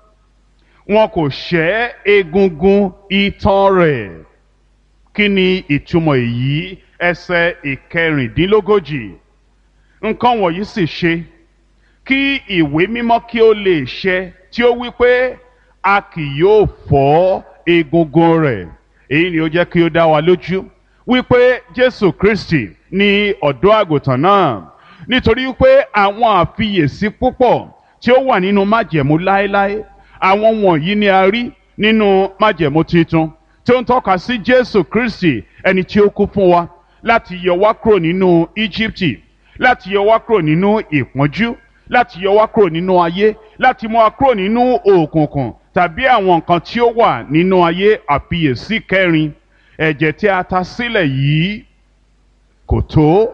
wọn kò ṣẹ́ egungun itan rẹ̀. Kí ni ìtumọ̀ èyí? Ẹsẹ̀ ìkẹrìndínlógójì. Nǹkan wọ̀nyí sì ṣe kí ìwé mímọ́ kí ó lè ṣẹ tí ó wí pé a kì yóò fọ́ egungun rẹ̀. Èyí ni ó jẹ́ kí ó dá wa lójú wípé Jésù Kristi ni ọ̀dọ́ àgùntàn náà. Nítorí wípé àwọn àfiyèsí púpọ̀ tí ó wà nínú májẹ̀mú láéláé, àwọn wọ̀nyí ni a rí nínú májẹ̀mú titun tí ó ń tọ́ka sí Jésù Kristi, ẹni tí ó kú fún wa láti yọ wá kúrò nínú Íjíbítì, láti yọ wá kúrò nínú ìpọ́njú, láti yọ wá kúrò nínú ayé, láti mú wa kúrò nínú òkùnkùn tàbí àwọn nǹkan tí ó wà nínú ayé. Àfiyèsí kẹrin, ẹ̀jẹ̀ tí a ta sílẹ̀ yìí kò tó.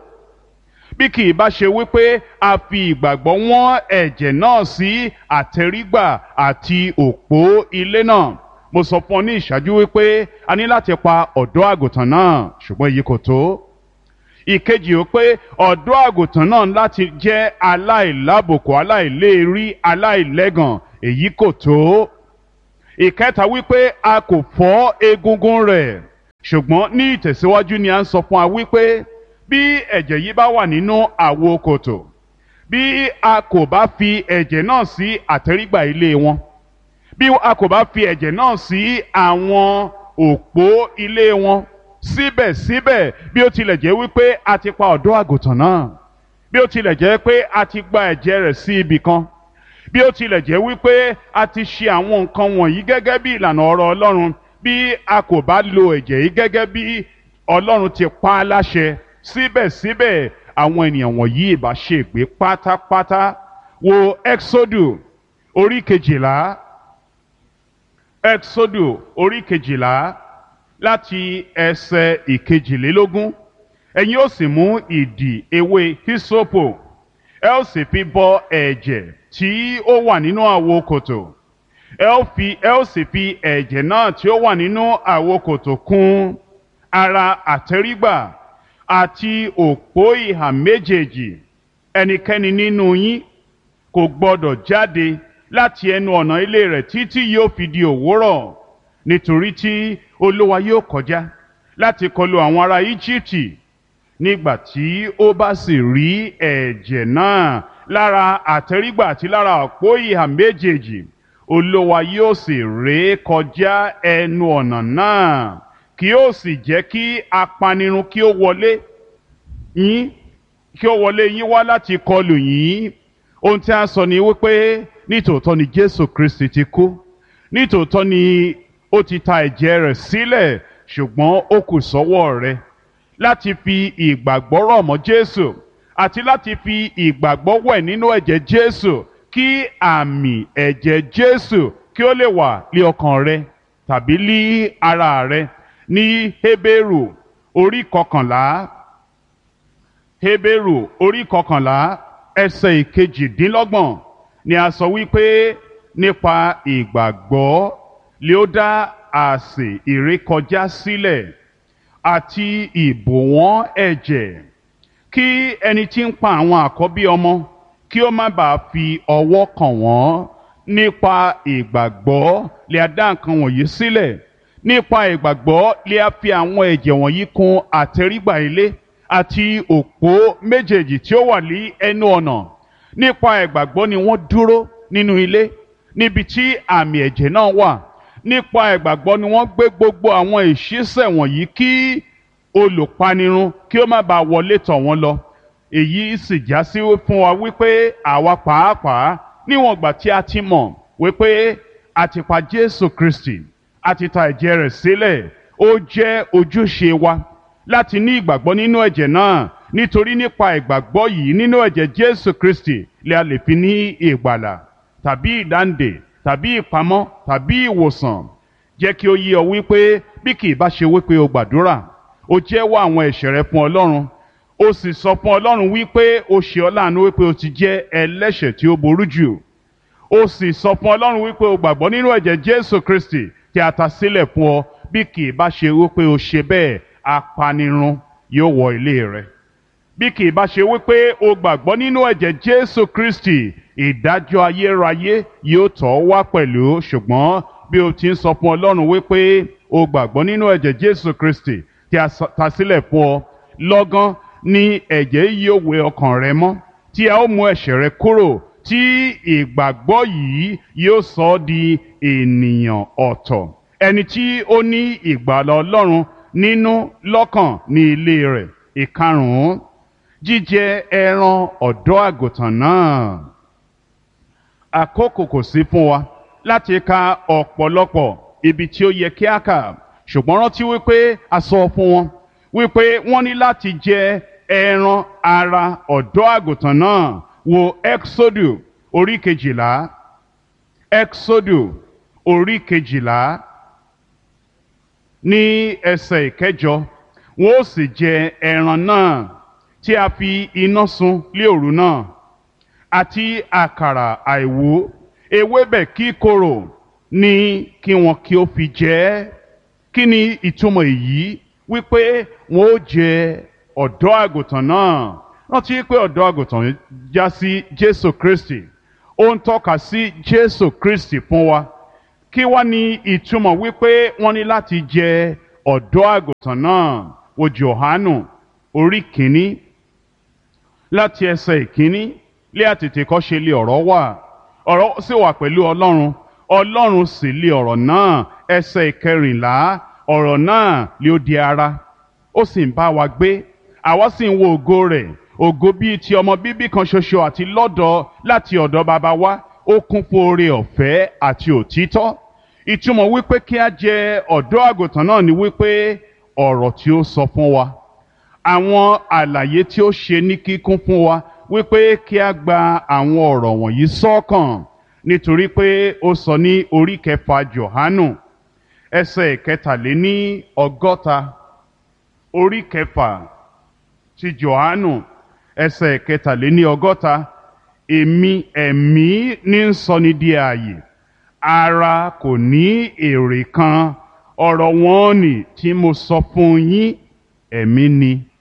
Bí kì í bá ṣe wípé a fi ìgbàgbọ́ wọ́n ẹ̀jẹ̀ náà sí àtẹrígbà àti òpó ilé náà. Mo sọ fún ọ ní ìṣáájú wípé a ní láti pa ọ̀dọ́ àgùntàn náà, ṣùgbọ́n èyí kò tó. Ìkejì ó pé ọ̀dọ́ àgùntàn náà láti jẹ́ aláìlábùkù, aláìléèrí, aláìlẹ́gàn, èyí kò tó. Ìkẹta wípé a kò fọ́ egungun rẹ̀, ṣùgbọ́n ní ìtẹ̀síwájú ni a ń sọ fún wa wípé bí ẹ̀jẹ̀ yìí bá wà nínú àwo kòtò, bí a kò bá fi ẹ̀jẹ̀ náà sí àtẹ́rígbà ilé wọn, bí a kò bá fi ẹ̀jẹ̀ náà sí àwọn òpó ilé wọn, síbẹ̀síbẹ̀ bí ó tilẹ̀ jẹ́ wípé a ti pa ọ̀dọ́ àgùntàn náà, bí ó tilẹ̀ jẹ́ pé a ti gba ẹ̀jẹ̀ rẹ̀ sí ibì kan, bí ó tilẹ̀ jẹ́ wípé a ti ṣe àwọn nǹkan wọ̀nyí gẹ́gẹ́ bí ìlànà ọ̀rọ̀ Ọlọ́run, bí a kò bá lo ẹ̀jẹ̀ yìí gẹ́gẹ́ bí Ọlọ́run ti pa á láṣẹ, síbẹ̀síbẹ̀ àwọn ènìyàn wọ̀nyí ìbá ṣègbé pátápátá. Wo Ẹ́ksódù orí kejìlá, Ẹ́ksódù orí kejìlá láti ẹsẹ̀ ìkejìlélógún. Ẹ̀yin ó sì mú ìdì ewé hísópù, ẹ ó sì fi bọ ẹ̀jẹ̀ tí ó wà nínú àwo kòtò, ẹ ó fi ẹ ó sì fi ẹ̀jẹ̀ náà tí ó wà nínú àwo kòtò kùn ara àtẹ́rígbà àti òpó ìhà méjèèjì. Ẹnikẹ́ni nínú yín kò gbọdọ̀ jáde láti ẹnu ọ̀nà ilé rẹ̀ títí yóò fi di òwúrọ̀, nítorí tí Olúwa yóò kọjá láti kọlu àwọn ará Íjíbítì. Nígbà tí ó bá sì rí ẹ̀jẹ̀ náà lára àtẹ́rígbà àti lára òpó ìhà méjèèjì, Olúwa yóò sì ré kọjá ẹnu ọ̀nà náà, kì yóò sì jẹ́ kí apanirun kí ó wọlé yín kí ó wọlé yín wá láti kọlù yín. Ohun tí a sọ ni wípé nítòótọ́ ni Jésù Kristi ti kú, nítòótọ́ ni ó ti ta ẹ̀jẹ̀ rẹ̀ sílẹ̀, ṣùgbọ́n ó kù sọ́wọ́ rẹ láti fi ìgbàgbọ́ rọ̀ mọ́ Jésù àti láti fi ìgbàgbọ́ wẹ̀ nínú ẹ̀jẹ̀ Jésù, kí àmì ẹ̀jẹ̀ Jésù kí ó lè wà lé ọkàn rẹ tàbí lé ara rẹ. Ní Hébérù orí kọkànlá Hébérù orí kọkànlá ẹsẹ̀ ìkejìdínlọ́gbọ̀n ni a sọ wípé nípa ìgbàgbọ́ lé ó dá àsè ìrékọjá sílẹ̀ àti ìbòwọ́n ẹ̀jẹ̀, kí ẹni tí ń pa àwọn àkọ́bí ọmọ kí ó má bàa fi ọwọ́ kàn wọ́n. Nípa ìgbàgbọ́ lé a dá nǹkan wọ̀nyí sílẹ̀. Nípa ìgbàgbọ́ lé a fi àwọn ẹ̀jẹ̀ wọ̀nyí kùn àtẹ́rígbà ilé àti òpó méjèèjì tí ó wà ní ẹnu ọ̀nà. Nípa ìgbàgbọ́ ni wọ́n dúró nínú ilé níbi tí àmì ẹ̀jẹ̀ náà wà. Nípa ìgbàgbọ́ ni wọ́n gbé gbogbo àwọn ìṣísẹ̀ wọ̀nyí kí olùpanirun kí ó má bàa wọlé tọ̀ wọ́n lọ. Èyí sì já sí fún wa wípé àwa pàápàá níwọ̀n ìgbà tí a ti mọ̀ wípé a ti pa Jésù Kristi, a ti ta ẹ̀jẹ̀ rẹ̀ sílẹ̀, ó jẹ́ ojúṣe wa láti ní ìgbàgbọ́ nínú ẹ̀jẹ̀ náà, nítorí nípa ìgbàgbọ́ yìí nínú ẹ̀jẹ̀ Jésù Kristi lè a lè fi ní ìgbàlà tàbí ìdáǹdè tàbí ìpamọ́ tàbí ìwòsàn. Jẹ́ kí ó yé ọ wípé bí kì í bá ṣe wípé o gbàdúrà, o jẹ́wọ́ àwọn ẹ̀ṣẹ̀ rẹ fún Ọlọ́run, o sì sọ fún Ọlọ́run wípé o ṣe ọ́ láàánú wípé o ti jẹ́ ẹlẹ́ṣẹ̀ tí ó burú jù, o sì sọ fún Ọlọ́run wípé o gbàgbọ́ nínú ẹ̀jẹ̀ Jésù Kristi tí a ta sílẹ̀ fún ọ. Bí kì í bá ṣe wípé o ṣe bẹ́ẹ̀, apanirun yóò wọ ilé rẹ. Bí kì í bá ṣe wípé o gbàgbọ́ nínú ẹ̀jẹ̀ Jésù Kristi, ìdájọ́ ayérayé yóò tọ̀ ọ́ wá pẹ̀lú. Ṣùgbọ́n bí o ti ń sọ fún Ọlọ́run wípé o gbàgbọ́ nínú ẹ̀jẹ̀ Jésù Kristi tí a ta sílẹ̀ fún ọ, lọ́gán ni ẹ̀jẹ̀ yìí yóò wẹ ọkàn rẹ mọ́, tí a ó mú ẹ̀ṣẹ̀ rẹ kúrò, tí ìgbàgbọ́ yìí yóò sọ ọ́ di ènìyàn ọ̀tọ̀, ẹni tí ó ní ìgbàlà Ọlọ́run nínú lọ́kàn ní ilé rẹ̀. Ìkarùn-ún, jíjẹ ẹran ọ̀dọ́ àgùntàn náà. Àkókò kò sí fún wa láti ka ọ̀pọ̀lọpọ̀ ibi tí ó yẹ kí a kà, ṣùgbọ́n rántí wípé a sọ fún wọn wípé wọ́n ní láti jẹ ẹran ara ọ̀dọ́ àgùntàn náà. Wo Ẹ́kísódù orí kejìlá, Ẹ́kísódù orí kejìlá ní ẹsẹ̀ ìkẹjọ. Wọ́n ó sì jẹ ẹran náà tí a fi iná sun lé òru náà, àti àkàrà àìwú ewébẹ̀ kíkorò ní kí wọn kí ó fi jẹ ẹ́. Kí ni ìtumọ̀ èyí? Wípé wọn ó jẹ ọ̀dọ́ àgùntàn náà. Rántí pé ọ̀dọ́ àgùntàn já sí Jésù Kristi, ó ń tọ́ka sí Jésù Kristi fún wa. Kí wá ní ìtumọ̀ wípé wọ́n ní láti jẹ ọ̀dọ́ àgùntàn náà? Wo Jòhánù orí kìíní láti ẹsẹ̀ ìkíní. Lé àtètèkọ́ṣe lé ọ̀rọ̀ wà, ọ̀rọ̀ sì wà pẹ̀lú Ọlọ́run, Ọlọ́run sì lé ọ̀rọ̀ náà. Ẹsẹ̀ ìkẹrìnlá, ọ̀rọ̀ náà lé ó di ara, ó sì ń bá wa gbé, àwa sì ń wo ògo rẹ̀, ògo bíi ti ọmọ bíbí kan ṣoṣo àti lọ́dọ̀ láti ọ̀dọ̀ baba wa, ó kún fún oore ọ̀fẹ́ àti òtítọ́. Ìtumọ̀ wípé kí a jẹ ọ̀dọ́ àgùntàn náà ni wípé ọ̀rọ̀ tí ó sọ fún wa, àwọn àlàyé tí ó ṣe ní kíkún fún wa, wípé kí a gba àwọn ọ̀rọ̀ wọ̀nyí sọ́kàn, nítorí pé ó sọ ní orí kẹfà Jòhánù ẹsẹ̀ ìkẹtàléní ọgọ́ta. Orí kẹfà ti Jòhánù ẹsẹ̀ ìkẹtàléní ọgọ́ta. Èmi ẹ̀mí ní ń sọni di ààyè, ara kò ní èrè kan. Ọ̀rọ̀ wọn nì tí mo sọ fún yín, ẹ̀mí ni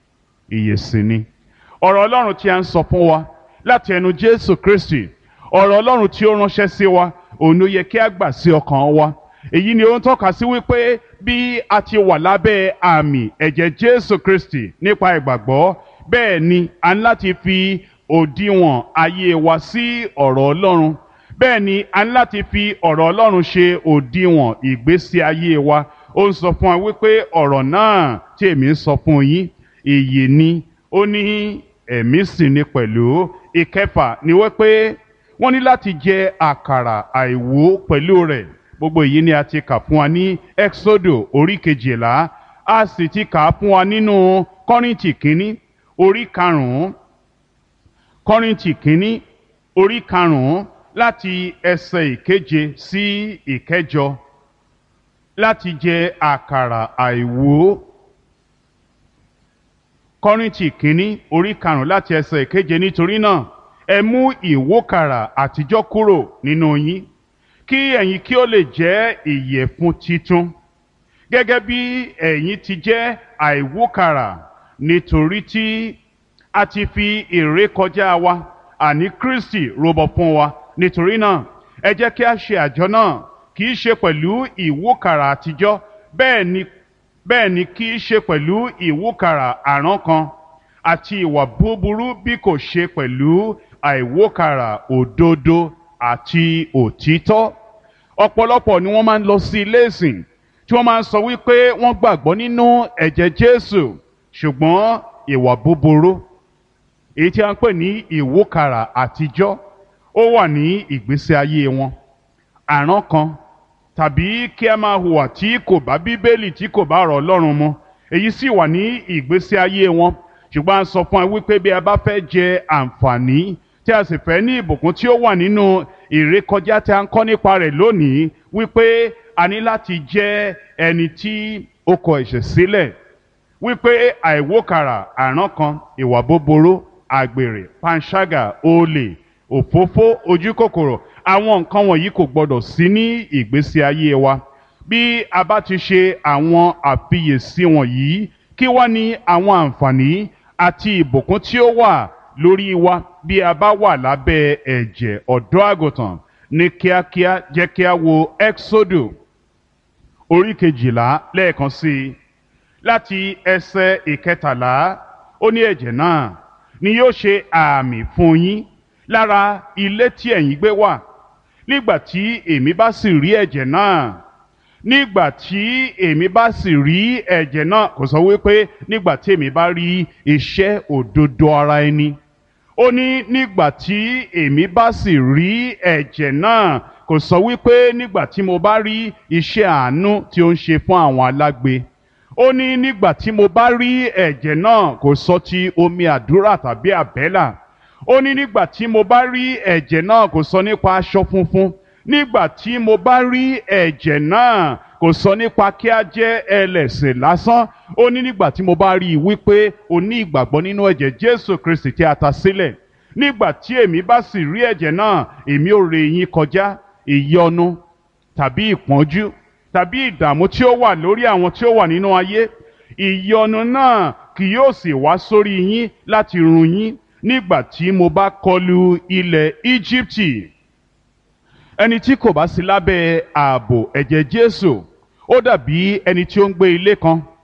ìyè sì ni. Ọ̀rọ̀ Ọlọ́run tí a ń sọ fún wa láti ẹnu Jésù Kristi, ọ̀rọ̀ Ọlọ́run tí ó ránṣẹ́ sí wa, òun ló yẹ kí a gbà sí ọkàn wa. Èyí ni ó ń tọ́ka sí wípé bí a ti wà lábẹ́ àmì ẹ̀jẹ̀ Jésù Kristi nípa ìgbàgbọ́, bẹ́ẹ̀ ni a ní láti fi òdiwọ̀n ayé wa sí ọ̀rọ̀ Ọlọ́run. Bẹ́ẹ̀ ni a ní láti fi ọ̀rọ̀ Ọlọ́run ṣe òdiwọ̀n ìgbésí ayé wa. Ó ń sọ fún wa wípé ọ̀rọ̀ náà tí èmi ń sọ fún yín, ìyè ni, ó ní ẹ̀mí sì ni pẹ̀lú. Ìkẹfà ni wípé wọ́n ní láti jẹ àkàrà àìwú pẹ̀lú rẹ̀. Gbogbo èyí ni a ti kà fún wa ní Ẹ́kísódù orí kejìlá, a sì ti kà fún wa nínú Kọ́ríńtì kínní orí karùn-ún. Kọ́ríńtì kínní orí karùn-ún láti ẹsẹ̀ ìkeje sí ìkẹjọ. Láti jẹ àkàrà àìwú. Kọ́ríńtì kínní orí karùn-ún láti ẹsẹ̀ ìkeje. Nítorí náà ẹ mú ìwókàrà àtijọ́ kúrò nínú yín, kí ẹ̀yin kí ó lè jẹ́ ìyẹ̀fun titun, gẹ́gẹ́ bí ẹ̀yin ti jẹ́ àìwókàrà, nítorí tí a ti fi ìrékọjá wa, àní Kristi rúbọ fún wa. Nítorí náà ẹ jẹ́ kí a ṣe àjọ náà, kì í ṣe pẹ̀lú ìwókàrà àtijọ́, bẹ́ẹ̀ ni bẹ́ẹ̀ ni kì í ṣe pẹ̀lú ìwókàrà àrán kan àti ìwà búburú, bí kò ṣe pẹ̀lú àìwókàrà òdodo àti òtítọ́. Ọ̀pọ̀lọpọ̀ ni wọ́n máa ń lọ sí ilé ìsìn tí wọ́n máa ń sọ wípé wọ́n gbàgbọ́ nínú ẹ̀jẹ̀ Jésù, ṣùgbọ́n ìwà búburú, èyí tí a ń pè ní ìwókàrà àtijọ́, ó wà ní ìgbésí ayé wọn. Àrán kan tàbí kí a máa hùwà tí kò bá Bíbélì, tí kò bá ọ̀rọ̀ Ọlọ́run mu, èyí sì wà ní ìgbésí ayé wọn. Ṣùgbọ́n a sọ fún wa wípé bí a bá fẹ́ jẹ àǹfààní tí a sì fẹ́ ní ìbùkún tí ó wà nínú ìrékọjá tí a ń kọ́ nípa rẹ̀ lónìí, wípé a ní láti jẹ́ ẹni tí ó kọ ẹ̀ṣẹ̀ sílẹ̀, wípé àìwókàrà àrán kan, ìwà búburú, àgbèrè, panṣágà, olè, òfófó, ojúkòkòrò, àwọn nǹkan wọ̀nyí kò gbọdọ̀ sí ní ìgbésí ayé wa. Bí a bá ti ṣe àwọn àfiyèsí wọ̀nyí, kí wá ní àwọn àǹfààní àti ìbùkún tí ó wà lórí wa bí a bá wà lábẹ́ ẹ̀jẹ̀ ọ̀dọ́ àgùntàn? Ní kíákíá jẹ́ kí a wo Ẹ́kísódù orí kejìlá lẹ́ẹ̀kan sí i, láti ẹsẹ̀ ìkẹtàlá. Ó ní ẹ̀jẹ̀ náà ni yóò ṣe àmì fún yín lára ilé tí ẹ̀yin gbé wà. Nígbà tí èmi bá sì rí ẹ̀jẹ̀ náà, nígbà tí èmi bá sì rí ẹ̀jẹ̀ náà, kò sọ wípé nígbà tí èmi bá rí iṣẹ́ òdodo ara ẹni. Ó ní nígbà tí èmi bá sì rí ẹ̀jẹ̀ náà, kò sọ wípé nígbà tí mo bá rí iṣẹ́ àánú tí ó ń ṣe fún àwọn alágbe. Ó ní nígbà tí mo bá rí ẹ̀jẹ̀ náà, kò sọ ti omi àdúrà tàbí àbẹ́là. Ó ní nígbà tí mo bá rí ẹ̀jẹ̀ náà, kò sọ nípa aṣọ funfun. Nígbà tí mo bá rí ẹ̀jẹ̀ náà, kò sọ nípa kí a jẹ́ ẹlẹ́ṣẹ̀ lásán. Ó ní nígbà tí mo bá rí i wípé o ní ìgbàgbọ́ nínú ẹ̀jẹ̀ Jésù Kristi tí a ta sílẹ̀. Nígbà tí èmi bá sì rí ẹ̀jẹ̀ náà, èmi ó ré yín kọjá ìyọnu tàbí ìpọ́njú tàbí ìdààmú tí ó wà lórí àwọn tí ó wà nínú ayé. Ìyọnu náà kì yóò sì wá sórí yín láti run yín. Nígbà tí mo bá kọlu ilẹ̀ Íjíbítì, ẹni tí kò bá sí lábẹ́ ààbò ẹ̀jẹ̀ Jésù, ó dàbí ẹni tí ó ń gbé ilé kan